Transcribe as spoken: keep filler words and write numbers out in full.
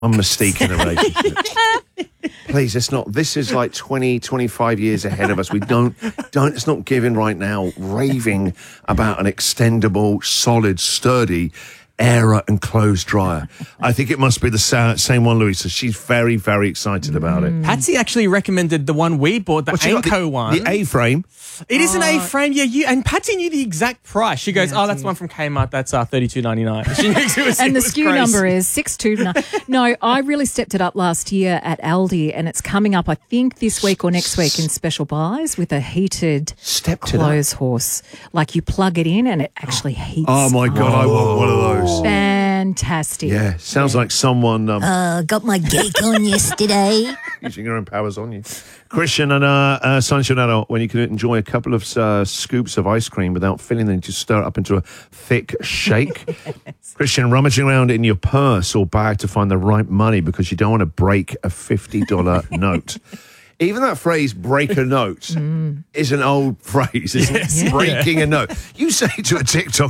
one mystique in a relationship. Please, it's not. This is like twenty, twenty-five years ahead of us. We don't, don't, it's not giving right now, raving about an extendable, solid, sturdy air and clothes dryer. I think it must be the sa- same one, Louisa. She's very, very excited about it. Patsy actually recommended the one we bought, the What's she got? Anko The- one. The A-frame. It is an A-frame, yeah. You and Patsy knew the exact price. She goes, Yeah, "Oh, that's dude. one from Kmart. That's uh, thirty-two ninety-nine." She knew it was, And it the was S K U crazy. number is six two nine. No, I really stepped it up last year at Aldi, and it's coming up, I think, this week or next week in special buys with a heated Stepped it up. clothes horse. Like you plug it in and it actually heats. Oh, my God, I want one of those. Fantastic. Yeah, sounds like someone um, Uh, got my geek on yesterday. using your own powers on you. Christian and uh, uh, Sancionado, when you can enjoy a couple of uh, scoops of ice cream without filling them, just stir it up into a thick shake. Christian, rummaging around in your purse or bag to find the right money because you don't want to break a fifty dollar note. Even that phrase, break a note, is an old phrase, isn't it? Breaking a note. You say to a TikTok